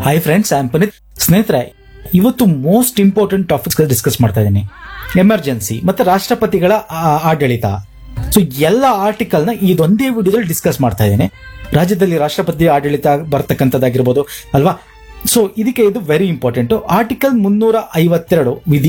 Hi friends, I am Puneeth. ಸ್ನೇಹಿತರೆ, ಇವತ್ತು most important topics discuss ಮಾಡ್ತಾ ಇದ್ದೀನಿ. ಎಮರ್ಜೆನ್ಸಿ ಮತ್ತೆ ರಾಷ್ಟ್ರಪತಿಗಳ ಆಡಳಿತ. ಸೊ ಎಲ್ಲ ಆರ್ಟಿಕಲ್ ನ ಇದೊಂದೇ ವಿಡಿಯೋದಲ್ಲಿ ಡಿಸ್ಕಸ್ ಮಾಡ್ತಾ ಇದ್ದೀನಿ. ರಾಜ್ಯದಲ್ಲಿ ರಾಷ್ಟ್ರಪತಿ ಆಡಳಿತ ಬರ್ತಕ್ಕಂಥದ್ದಾಗಿರ್ಬೋದು ಅಲ್ವಾ. ಸೊ ಇದಕ್ಕೆ ಇದು ವೆರಿ ಇಂಪಾರ್ಟೆಂಟ್. ಆರ್ಟಿಕಲ್ 352 ವಿಧಿ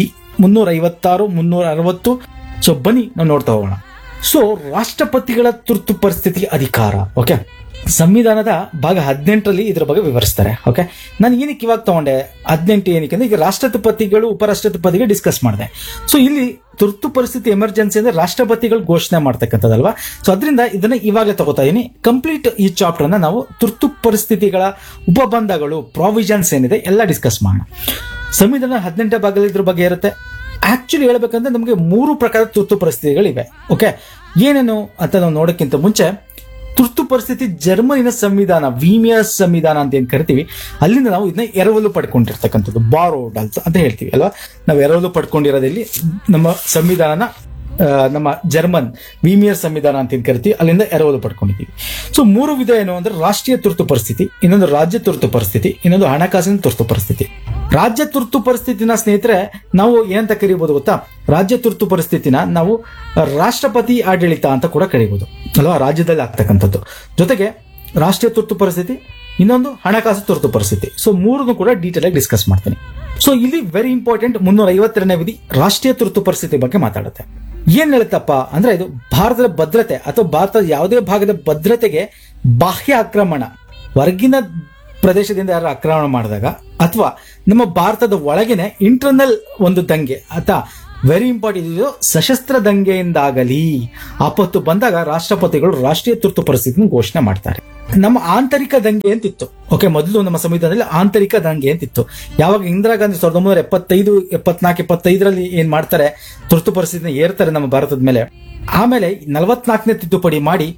356 360. ಸೊ ಬನ್ನಿ ನಾವು ನೋಡ್ತಾ ಹೋಗೋಣ. ಸೊ ರಾಷ್ಟ್ರಪತಿಗಳ ತುರ್ತು ಪರಿಸ್ಥಿತಿ ಅಧಿಕಾರ. ಓಕೆ, ಸಂವಿಧಾನದ ಭಾಗ 18ರಲ್ಲಿ ಇದರ ಬಗ್ಗೆ ವಿವರಿಸ್ತಾರೆ. ಓಕೆ, ನಾನು ಏನಕ್ಕೆ ಇವಾಗ ತಗೊಂಡೆ 18 ಏನಕ್ಕೆ ಅಂದ್ರೆ ಈಗ ರಾಷ್ಟ್ರಪತಿಗಳು ಉಪರಾಷ್ಟ್ರಪತಿಗೆ ಡಿಸ್ಕಸ್ ಮಾಡಿದೆ. ಸೊ ಇಲ್ಲಿ ತುರ್ತು ಪರಿಸ್ಥಿತಿ ಎಮರ್ಜೆನ್ಸಿ ಅಂದ್ರೆ ರಾಷ್ಟ್ರಪತಿಗಳು ಘೋಷಣೆ ಮಾಡ್ತಕ್ಕಂಥದ್ದಲ್ವಾ. ಸೊ ಅದರಿಂದ ಇದನ್ನ ಇವಾಗಲೇ ತಗೋತಾ ಇದೀನಿ. ಕಂಪ್ಲೀಟ್ ಈ ಚಾಪ್ಟರ್ ನ ನಾವು ತುರ್ತು ಪರಿಸ್ಥಿತಿಗಳ ಉಪಬಂಧಗಳು, ಪ್ರಾವಿಷನ್ಸ್ ಏನಿದೆ ಎಲ್ಲ ಡಿಸ್ಕಸ್ ಮಾಡೋಣ. ಸಂವಿಧಾನ 18ನೇ ಭಾಗದಲ್ಲಿ ಇದ್ರ ಬಗ್ಗೆ ಇರುತ್ತೆ. ಆಕ್ಚುಲಿ ಹೇಳ್ಬೇಕಂದ್ರೆ ನಮಗೆ 3 ಪ್ರಕಾರದ ತುರ್ತು ಪರಿಸ್ಥಿತಿಗಳಿವೆ. ಓಕೆ, ಏನೇನು ಅಂತ ನಾವು ನೋಡೋಕ್ಕಿಂತ ಮುಂಚೆ ತುರ್ತು ಪರಿಸ್ಥಿತಿ ಜರ್ಮನಿನ ಸಂವಿಧಾನ, ವೀಮಿಯರ್ ಸಂವಿಧಾನ ಅಂತ ಏನ್ ಕರಿತೀವಿ, ಅಲ್ಲಿಂದ ನಾವು ಇದನ್ನ ಎರವಲು ಪಡ್ಕೊಂಡಿರ್ತಕ್ಕಂಥದ್ದು, ಬಾರೋಡ್ ಅಂತ ಹೇಳ್ತೀವಿ ಅಲ್ವಾ. ನಾವು ಎರವಲು ಪಡ್ಕೊಂಡಿರೋದಿಲ್ಲಿ ನಮ್ಮ ಸಂವಿಧಾನ, ನಮ್ಮ ಜರ್ಮನ್ ವೀಮಿಯರ್ ಸಂವಿಧಾನ ಅಂತ ಏನ್ ಕರಿತೀವಿ, ಅಲ್ಲಿಂದ ಎರವಲು ಪಡ್ಕೊಂಡಿದ್ದೀವಿ. ಸೊ 3 ವಿಧ ಏನು ಅಂದ್ರೆ ರಾಷ್ಟ್ರೀಯ ತುರ್ತು ಪರಿಸ್ಥಿತಿ, ಇನ್ನೊಂದು ರಾಜ್ಯ ತುರ್ತು ಪರಿಸ್ಥಿತಿ, ಇನ್ನೊಂದು ಹಣಕಾಸಿನ ತುರ್ತು ಪರಿಸ್ಥಿತಿ. ರಾಜ್ಯ ತುರ್ತು ಪರಿಸ್ಥಿತಿನ ಸ್ನೇಹಿತರೆ ನಾವು ಏನಂತ ಕರಿಬಹುದು ಗೊತ್ತಾ? ರಾಜ್ಯ ತುರ್ತು ಪರಿಸ್ಥಿತಿನ ನಾವು ರಾಷ್ಟ್ರಪತಿ ಆಡಳಿತ ಅಂತ ಕೂಡ ಕರಿಬಹುದು ಅಲ್ವಾ, ರಾಜ್ಯದಲ್ಲಿ ಆಗ್ತಕ್ಕಂಥದ್ದು. ಜೊತೆಗೆ ರಾಷ್ಟ್ರೀಯ ತುರ್ತು ಪರಿಸ್ಥಿತಿ, ಇನ್ನೊಂದು ಹಣಕಾಸು ತುರ್ತು ಪರಿಸ್ಥಿತಿ. ಸೊ 3 ಕೂಡ ಡೀಟೇಲ್ ಆಗಿ ಡಿಸ್ಕಸ್ ಮಾಡ್ತೀನಿ. ಸೊ ಇಲ್ಲಿ ವೆರಿ ಇಂಪಾರ್ಟೆಂಟ್ 352ನೇ ವಿಧಿ ರಾಷ್ಟ್ರೀಯ ತುರ್ತು ಪರಿಸ್ಥಿತಿ ಬಗ್ಗೆ ಮಾತಾಡುತ್ತೆ. ಏನ್ ಹೇಳುತ್ತಪ್ಪ ಅಂದ್ರೆ ಇದು ಭಾರತದ ಭದ್ರತೆ ಅಥವಾ ಭಾರತದ ಯಾವುದೇ ಭಾಗದ ಭದ್ರತೆಗೆ ಬಾಹ್ಯ ಆಕ್ರಮಣ, ಹೊರಗಿನ ಪ್ರದೇಶದಿಂದ ಯಾರು ಆಕ್ರಮಣ ಮಾಡಿದಾಗ ಅಥವಾ ನಮ್ಮ ಭಾರತದ ಒಳಗಿನ ಇಂಟರ್ನಲ್ ಒಂದು ದಂಗೆ ಅಥವಾ ವೆರಿ ಇಂಪಾರ್ಟೆಂಟ್ ಇದು ಸಶಸ್ತ್ರ ದಂಗೆಯಿಂದಾಗಲಿ ಆಪತ್ತು ಬಂದಾಗ ರಾಷ್ಟ್ರಪತಿಗಳು ರಾಷ್ಟ್ರೀಯ ತುರ್ತು ಪರಿಸ್ಥಿತಿನ ಘೋಷಣೆ ಮಾಡ್ತಾರೆ. ನಮ್ಮ ಆಂತರಿಕ ದಂಗೆ ಅಂತಿತ್ತು. ಓಕೆ, ಮೊದಲು ನಮ್ಮ ಸಂವಿಧಾನದಲ್ಲಿ ಆಂತರಿಕ ದಂಗೆ ಅಂತಿತ್ತು. ಯಾವಾಗ ಇಂದಿರಾ ಗಾಂಧಿ 1975 74 75ರಲ್ಲಿ ಏನ್ ಮಾಡ್ತಾರೆ, ತುರ್ತು ಪರಿಸ್ಥಿತಿನ ಏರ್ತಾರೆ ನಮ್ಮ ಭಾರತದ ಮೇಲೆ. ಆಮೇಲೆ 44ನೇ ತಿದ್ದುಪಡಿ ಮಾಡಿ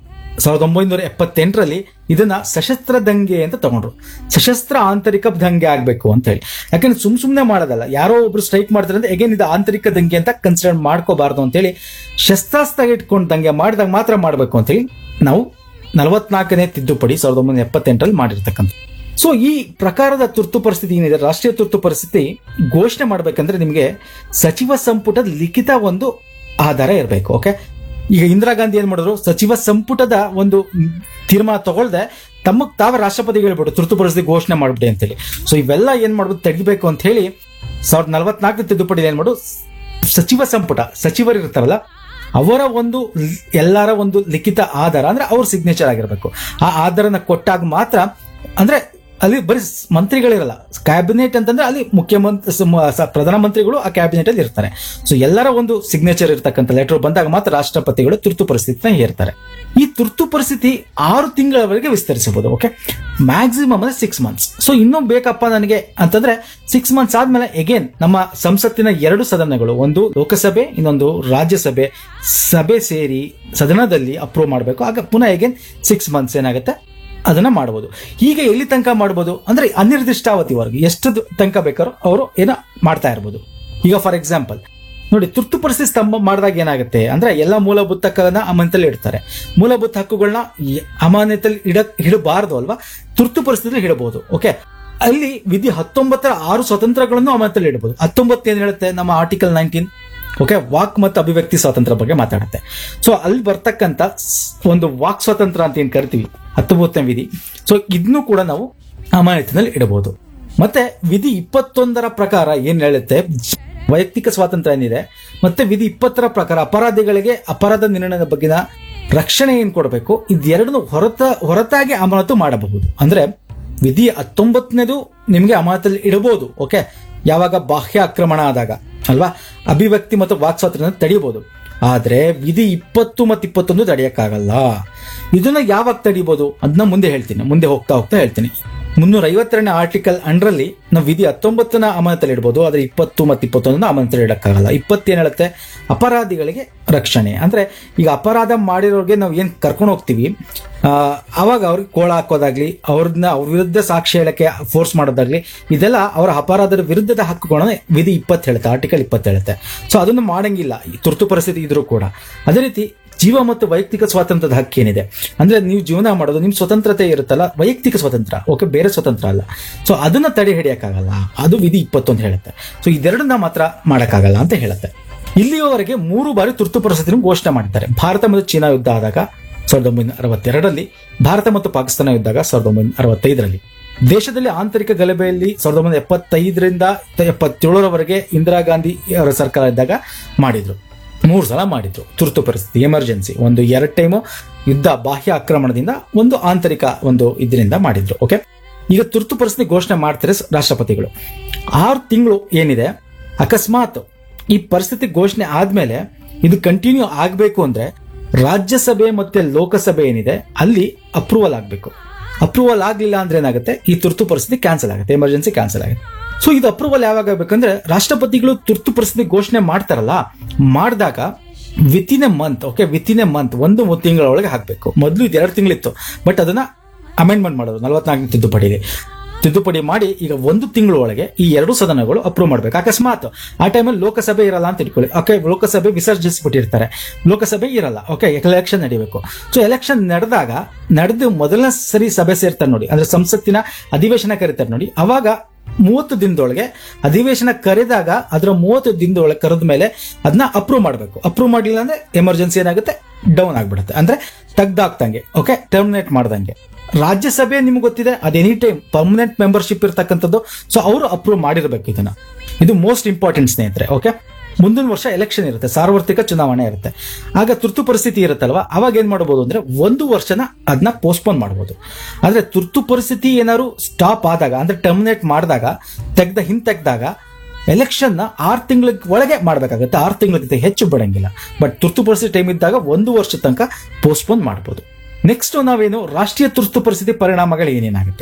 1978ರಲ್ಲಿ ಇದನ್ನ ಸಶಸ್ತ್ರ ದಂಗೆ ಅಂತ ತಗೊಂಡ್ರು. ಸಶಸ್ತ್ರ ಆಂತರಿಕ ದಂಗೆ ಆಗ್ಬೇಕು ಅಂತ ಹೇಳಿ. ಯಾಕಂದ್ರೆ ಸುಮ್ನೆ ಮಾಡೋದಲ್ಲ, ಯಾರೋ ಒಬ್ರು ಸ್ಟ್ರೈಕ್ ಮಾಡ್ತಾರೆ ಅಂದ್ರೆ ಎಗೇನ್ ಇದು ಆಂತರಿಕ ದಂಗೆ ಅಂತ ಕನ್ಸಿಡರ್ ಮಾಡ್ಕೋಬಾರ್ದು ಅಂತ ಹೇಳಿ ಶಸ್ತ್ರಾಸ್ತ್ರ ಇಟ್ಕೊಂಡು ದಂಗೆ ಮಾಡಿದಾಗ ಮಾತ್ರ ಮಾಡಬೇಕು ಅಂತ ಹೇಳಿ ನಾವು 44ನೇ ತಿದ್ದುಪಡಿ 1978ರಲ್ಲಿ ಮಾಡಿರ್ತಕ್ಕಂಥ. ಸೊ ಈ ಪ್ರಕಾರದ ತುರ್ತು ಪರಿಸ್ಥಿತಿ ಏನಿದೆ, ರಾಷ್ಟ್ರೀಯ ತುರ್ತು ಪರಿಸ್ಥಿತಿ ಘೋಷಣೆ ಮಾಡ್ಬೇಕಂದ್ರೆ ನಿಮಗೆ ಸಚಿವ ಸಂಪುಟದ ಲಿಖಿತ ಒಂದು ಆಧಾರ ಇರಬೇಕು. ಓಕೆ, ಈಗ ಇಂದಿರಾ ಗಾಂಧಿ ಏನ್ ಮಾಡಿದ್ರು, ಸಚಿವ ಸಂಪುಟದ ಒಂದು ತೀರ್ಮಾನ ತಗೊಳ್ದೆ ತಮ್ಮಗ್ ತಾವೇ ರಾಷ್ಟ್ರಪತಿಗೆ ಹೇಳ್ಬಿಟ್ಟು ತುರ್ತು ಪರಿಸ್ಥಿತಿ ಘೋಷಣೆ ಮಾಡ್ಬಿಡಿ ಅಂತೇಳಿ. ಸೊ ಇವೆಲ್ಲ ಏನ್ ಮಾಡ್ಬಿಟ್ಟು ತೆಗಿಬೇಕು ಅಂತ ಹೇಳಿ 1944 ತಿದ್ದುಪಡಿ ಏನ್ ಮಾಡು, ಸಚಿವ ಸಂಪುಟ ಸಚಿವರು ಇರ್ತಾರಲ್ಲ ಅವರ ಒಂದು ಎಲ್ಲರ ಒಂದು ಲಿಖಿತ ಆಧಾರ ಅಂದ್ರೆ ಅವ್ರ ಸಿಗ್ನೇಚರ್ ಆಗಿರ್ಬೇಕು. ಆ ಆಧಾರನ ಕೊಟ್ಟಾಗ ಮಾತ್ರ, ಅಂದ್ರೆ ಅಲ್ಲಿ ಬರೀ ಮಂತ್ರಿಗಳಿರಲ್ಲ, ಕ್ಯಾಬಿನೆಟ್ ಅಂತಂದ್ರೆ ಅಲ್ಲಿ ಮುಖ್ಯಮಂತ್ರಿ ಪ್ರಧಾನಮಂತ್ರಿಗಳು ಆ ಕ್ಯಾಬಿನೆಟ್ ಅಲ್ಲಿ ಇರ್ತಾರೆ. ಸೊ ಎಲ್ಲರ ಒಂದು ಸಿಗ್ನೇಚರ್ ಇರ್ತಕ್ಕಂಥ ಲೆಟರ್ ಬಂದಾಗ ಮಾತ್ರ ರಾಷ್ಟ್ರಪತಿಗಳು ತುರ್ತು ಪರಿಸ್ಥಿತಿನ ಹೇರ್ತಾರೆ. ಈ ತುರ್ತು ಪರಿಸ್ಥಿತಿ 6 ತಿಂಗಳವರೆಗೆ ವಿಸ್ತರಿಸಬಹುದು. ಓಕೆ, ಮ್ಯಾಕ್ಸಿಮಮ್ ಅಂದ್ರೆ 6 ಮಂತ್ಸ್. ಸೊ ಇನ್ನೂ ಬೇಕಪ್ಪ ನನಗೆ ಅಂತಂದ್ರೆ 6 ಮಂತ್ಸ್ ಆದ್ಮೇಲೆ ಎಗೇನ್ ನಮ್ಮ ಸಂಸತ್ತಿನ 2 ಸದನಗಳು, ಒಂದು ಲೋಕಸಭೆ ಇನ್ನೊಂದು ರಾಜ್ಯಸಭೆ ಸಭೆ ಸೇರಿ ಸದನದಲ್ಲಿ ಅಪ್ರೂವ್ ಮಾಡಬೇಕು. ಆಗ ಪುನಃ ಎಗೇನ್ 6 ಮಂತ್ಸ್ ಏನಾಗುತ್ತೆ ಅದನ್ನ ಮಾಡಬಹುದು. ಈಗ ಎಲ್ಲಿ ತನಕ ಮಾಡಬಹುದು ಅಂದ್ರೆ ಅನಿರ್ದಿಷ್ಟಾವಧಿವರೆಗೂ ಎಷ್ಟು ತನಕ ಬೇಕಾರೋ ಅವರು ಏನೋ ಮಾಡ್ತಾ ಇರಬಹುದು. ಈಗ ಫಾರ್ ಎಕ್ಸಾಂಪಲ್ ನೋಡಿ, ತುರ್ತು ಪರಿಸ್ಥಿತಿ ಸ್ತಂಭ ಮಾಡಿದಾಗ ಏನಾಗುತ್ತೆ ಅಂದ್ರೆ ಎಲ್ಲ ಮೂಲಭೂತ ಹಕ್ಕುಗಳನ್ನ ಅಮಾನತಲ್ಲಿ ಇಡ್ತಾರೆ. ಮೂಲಭೂತ ಹಕ್ಕುಗಳನ್ನ ಅಮಾನತಲ್ಲಿ ಇಡಬಾರದು ಅಲ್ವಾ, ತುರ್ತು ಪರಿಸ್ಥಿತಿ ಇಡಬಹುದು. ಓಕೆ, ಅಲ್ಲಿ ವಿಧಿ 19ರ 6 ಸ್ವತಂತ್ರಗಳನ್ನು ಅಮಾನತಲ್ಲಿ ಇಡಬಹುದು. 19 ಏನ್ ಹೇಳುತ್ತೆ ನಮ್ಮ ಆರ್ಟಿಕಲ್ 19, ಓಕೆ, ವಾಕ್ ಮತ್ತು ಅಭಿವ್ಯಕ್ತಿ ಸ್ವಾತಂತ್ರ್ಯ ಬಗ್ಗೆ ಮಾತಾಡುತ್ತೆ. ಸೊ ಅಲ್ಲಿ ಬರ್ತಕ್ಕಂಥ ಒಂದು ವಾಕ್ ಸ್ವಾತಂತ್ರ್ಯ ಅಂತ ಏನ್ ಕರಿತೀವಿ 19ನೇ ವಿಧಿ, ಸೊ ಇದನ್ನು ಕೂಡ ನಾವು ಅಮಾನತಿನಲ್ಲಿ ಇಡಬಹುದು. ಮತ್ತೆ ವಿಧಿ 21ರ ಪ್ರಕಾರ ಏನ್ ಹೇಳುತ್ತೆ, ವೈಯಕ್ತಿಕ ಸ್ವಾತಂತ್ರ್ಯ ಏನಿದೆ, ಮತ್ತೆ ವಿಧಿ 20ರ ಪ್ರಕಾರ ಅಪರಾಧಿಗಳಿಗೆ ಅಪರಾಧ ನಿರ್ಣಯದ ಬಗ್ಗಿನ ರಕ್ಷಣೆ ಏನ್ ಕೊಡಬೇಕು, ಇದೆರಡನ್ನು ಹೊರತಾಗಿ ಅಮಾನತು ಮಾಡಬಹುದು. ಅಂದ್ರೆ ವಿಧಿ 19ನೇದು ನಿಮ್ಗೆ ಅಮಾನತಲ್ಲಿ ಇಡಬಹುದು. ಓಕೆ, ಯಾವಾಗ ಬಾಹ್ಯ ಆಕ್ರಮಣ ಆದಾಗ ಅಲ್ವಾ, ಅಭಿವ್ಯಕ್ತಿ ಮತ್ತು ವಾಕ್ ಸ್ವಾತಂತ್ರ್ಯ ತಡೆಯಬಹುದು. ಆದ್ರೆ ವಿಧಿ 20 ಮತ್ತು 21 ತಡೆಯಕ್ಕಾಗಲ್ಲ. ಇದನ್ನ ಯಾವಾಗ ತಡಿಬಹುದು ಅದನ್ನ ಮುಂದೆ ಹೋಗ್ತಾ ಹೇಳ್ತೀನಿ. 352ನೇ ಆರ್ಟಿಕಲ್ ಅಂಡರಲ್ಲಿ ನಾವು ವಿಧಿ 19ನ ಅಮಾನತಲ್ಲಿ ಇಡಬಹುದು, ಆದ್ರೆ 20 ಮತ್ತು 21 ಅಮಾನತಲ್ಲಿ ಇಡಕ್ಕಾಗಲ್ಲ. 20 ಏನ್ ಹೇಳುತ್ತೆ, ಅಪರಾಧಿಗಳಿಗೆ ರಕ್ಷಣೆ. ಅಂದ್ರೆ ಈಗ ಅಪರಾಧ ಮಾಡಿರೋರಿಗೆ ನಾವು ಏನ್ ಕರ್ಕೊಂಡು ಹೋಗ್ತೀವಿ, ಅವಾಗ ಅವ್ರಿಗೆ ಕೋಳ ಹಾಕೋದಾಗ್ಲಿ, ಅವ್ರ ವಿರುದ್ಧ ಸಾಕ್ಷಿ ಹೇಳಕ್ಕೆ ಫೋರ್ಸ್ ಮಾಡೋದಾಗ್ಲಿ, ಇದೆಲ್ಲ ಅವರ ಅಪರಾಧದ ವಿರುದ್ಧದ ಹಕ್ಕುಗಳನ್ನ ವಿಧಿ 20 ಹೇಳುತ್ತೆ, ಆರ್ಟಿಕಲ್ 20 ಹೇಳುತ್ತೆ. ಸೊ ಅದನ್ನು ಮಾಡಂಗಿಲ್ಲ ಈ ತುರ್ತು ಪರಿಸ್ಥಿತಿ ಇದ್ರೂ ಕೂಡ. ಅದೇ ರೀತಿ ಜೀವ ಮತ್ತು ವೈಯಕ್ತಿಕ ಸ್ವಾತಂತ್ರ್ಯದ ಹಕ್ಕೇನಿದೆ, ಅಂದ್ರೆ ನೀವು ಜೀವನ ಮಾಡೋದು ನಿಮ್ ಸ್ವತಂತ್ರತೆ ಇರುತ್ತಲ್ಲ, ವೈಯಕ್ತಿಕ ಸ್ವತಂತ್ರ, ಓಕೆ, ಬೇರೆ ಸ್ವತಂತ್ರ ಅಲ್ಲ. ಸೊ ಅದನ್ನ ತಡೆ ಹಿಡಿಯಕ್ಕಾಗಲ್ಲ, ಅದು ವಿಧಿ 21 ಹೇಳುತ್ತೆ. ಸೊ ಇದೆರಡನ್ನ ಮಾತ್ರ ಮಾಡಕ್ಕಾಗಲ್ಲ ಅಂತ ಹೇಳುತ್ತೆ. ಇಲ್ಲಿಯವರೆಗೆ 3 ಬಾರಿ ತುರ್ತು ಪರಿಸ್ಥಿತಿಯನ್ನು ಘೋಷಣೆ ಮಾಡ್ತಾರೆ. ಭಾರತ ಮತ್ತು ಚೀನಾ ಯುದ್ಧ ಆದಾಗ 1962ರಲ್ಲಿ, ಭಾರತ ಮತ್ತು ಪಾಕಿಸ್ತಾನ ಯುದ್ಧ 1965ರಲ್ಲಿ. ದೇಶದಲ್ಲಿ ಆಂತರಿಕ ಗಲಭೆಯಲ್ಲಿ 1975ರಿಂದ 77ರವರೆಗೆ ಇಂದಿರಾ ಗಾಂಧಿ ಅವರ ಸರ್ಕಾರ ಇದ್ದಾಗ ಮಾಡಿದ್ರು. 3 ಸಲ ಮಾಡಿದ್ರು ತುರ್ತು ಪರಿಸ್ಥಿತಿ, ಎಮರ್ಜೆನ್ಸಿ. ಒಂದು 2 ಟೈಮು ಯುದ್ಧ, ಬಾಹ್ಯ ಆಕ್ರಮಣದಿಂದ, ಒಂದು ಆಂತರಿಕ ಒಂದು ಇದರಿಂದ ಮಾಡಿದ್ರು. ಓಕೆ, ಈಗ ತುರ್ತು ಪರಿಸ್ಥಿತಿ ಘೋಷಣೆ ಮಾಡ್ತಾರೆ ರಾಷ್ಟ್ರಪತಿಗಳು. 6 ತಿಂಗಳು ಏನಿದೆ, ಅಕಸ್ಮಾತ್ ಈ ಪರಿಸ್ಥಿತಿ ಘೋಷಣೆ ಆದ್ಮೇಲೆ ಇದು ಕಂಟಿನ್ಯೂ ಆಗಬೇಕು ಅಂದ್ರೆ ರಾಜ್ಯಸಭೆ ಮತ್ತೆ ಲೋಕಸಭೆ ಏನಿದೆ ಅಲ್ಲಿ ಅಪ್ರೂವಲ್ ಆಗಬೇಕು. ಅಪ್ರೂವಲ್ ಆಗ್ಲಿಲ್ಲ ಅಂದ್ರೆ ಏನಾಗುತ್ತೆ, ಈ ತುರ್ತು ಪರಿಸ್ಥಿತಿ ಕ್ಯಾನ್ಸಲ್ ಆಗುತ್ತೆ, ಎಮರ್ಜೆನ್ಸಿ ಕ್ಯಾನ್ಸಲ್ ಆಗುತ್ತೆ. ಸೊ ಇದು ಅಪ್ರೂವಲ್ ಯಾವಾಗ ಆಗ್ಬೇಕಂದ್ರೆ ರಾಷ್ಟ್ರಪತಿಗಳು ತುರ್ತು ಪರಿಸ್ಥಿತಿ ಘೋಷಣೆ ಮಾಡ್ತಾರಲ್ಲ, ಮಾಡಿದಾಗ within A month, okay, within A month, 1 ತಿಂಗಳ ಒಳಗೆ ಹಾಕಬೇಕು. ಮೊದಲು ಇದು 2 ತಿಂಗಳಿತ್ತು, ಬಟ್ ಅದನ್ನ ಅಮೆಂಡ್ಮೆಂಟ್ ಮಾಡೋದು 44ನೇ ತಿದ್ದುಪಡಿ ಮಾಡಿ ಈಗ 1 ತಿಂಗಳ ಒಳಗೆ ಈ 2 ಸದನಗಳು ಅಪ್ರೂವ್ ಮಾಡ್ಬೇಕು. ಅಕಸ್ಮಾತ್ ಆ ಟೈಮಲ್ಲಿ ಲೋಕಸಭೆ ಇರಲ್ಲ ಅಂತ ಇಟ್ಕೊಳ್ಳಿ, ಓಕೆ, ಲೋಕಸಭೆ ವಿಸರ್ಜಿಸಿಬಿಟ್ಟಿರ್ತಾರೆ, ಲೋಕಸಭೆ ಇರಲ್ಲ, ಓಕೆ, ಎಲೆಕ್ಷನ್ ನಡಿಬೇಕು. ಸೊ ಎಲೆಕ್ಷನ್ ನಡೆದು ಮೊದಲನೇ ಸರಿ ಸಭೆ ಸೇರ್ತಾರೆ ನೋಡಿ, ಅಂದ್ರೆ ಸಂಸತ್ತಿನ ಅಧಿವೇಶನ ಕರೀತಾರೆ ನೋಡಿ, ಅವಾಗ 30 ದಿನದೊಳಗೆ ಅಧಿವೇಶನ ಕರೆದಾಗ ಅದರ 30 ದಿನದೊಳಗೆ ಕರೆದ ಮೇಲೆ ಅದನ್ನ ಅಪ್ರೂವ್ ಮಾಡಬೇಕು. ಅಪ್ರೂವ್ ಮಾಡಲಿಲ್ಲ ಅಂದ್ರೆ ಎಮರ್ಜೆನ್ಸಿ ಏನಾಗುತ್ತೆ, ಡೌನ್ ಆಗ್ಬಿಡುತ್ತೆ, ಅಂದ್ರೆ ತೆಗ್ದಾಕ್ತಂಗೆ, ಓಕೆ, ಟರ್ಮಿನೇಟ್ ಮಾಡ್ದಂಗೆ. ರಾಜ್ಯಸಭೆ ನಿಮ್ಗೆ ಗೊತ್ತಿದೆ, ಅದು ಎನಿ ಟೈಮ್ ಪರ್ಮನೆಂಟ್ ಮೆಂಬರ್ಶಿಪ್ ಇರ್ತಕ್ಕಂಥದ್ದು. ಸೊ ಅವರು ಅಪ್ರೂವ್ ಮಾಡಿರ್ಬೇಕು ಇದನ್ನ. ಇದು ಮೋಸ್ಟ್ ಇಂಪಾರ್ಟೆಂಟ್ ಸ್ನೇಹಿತರೆ. ಓಕೆ, ಮುಂದಿನ ವರ್ಷ ಎಲೆಕ್ಷನ್ ಇರುತ್ತೆ, ಸಾರ್ವತ್ರಿಕ ಚುನಾವಣೆ ಇರುತ್ತೆ. ಆಗ ತುರ್ತು ಪರಿಸ್ಥಿತಿ ಇರುತ್ತಲ್ವಾ, ಅವಾಗ ಏನ್ ಮಾಡಬಹುದು ಅಂದ್ರೆ 1 ವರ್ಷನ ಅದನ್ನ ಪೋಸ್ಟ್ಪೋನ್ ಮಾಡಬಹುದು. ಆದ್ರೆ ತುರ್ತು ಪರಿಸ್ಥಿತಿ ಏನಾದ್ರು ಸ್ಟಾಪ್ ಆದಾಗ, ಅಂದ್ರೆ ಟರ್ಮಿನೇಟ್ ಮಾಡಿದಾಗ, ಹಿಂತೆಗ್ದಾಗ ಎಲೆಕ್ಷನ್ ನ 6 ತಿಂಗಳ ಒಳಗೆ ಮಾಡಬೇಕಾಗುತ್ತೆ. 6 ತಿಂಗಳಿಗಿಂತ ಹೆಚ್ಚು ಬಿಡಂಗಿಲ್ಲ. ಬಟ್ ತುರ್ತು ಪರಿಸ್ಥಿತಿ ಟೈಮ್ ಇದ್ದಾಗ 1 ವರ್ಷ ತನಕ ಪೋಸ್ಟ್ಪೋನ್ ಮಾಡಬಹುದು. ನೆಕ್ಸ್ಟ್ ನಾವೇನು, ರಾಷ್ಟ್ರೀಯ ತುರ್ತು ಪರಿಸ್ಥಿತಿ ಪರಿಣಾಮಗಳು ಏನೇನಾಗುತ್ತೆ.